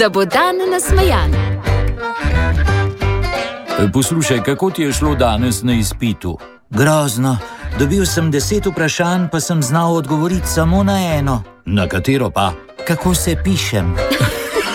da bo dan nasmejan. Poslušaj, kako ti je šlo danes na izpitu? Grozno. Dobil sem 10 vprašanj, pa sem znal odgovoriti samo na eno. Na katero pa? Kako se pišem?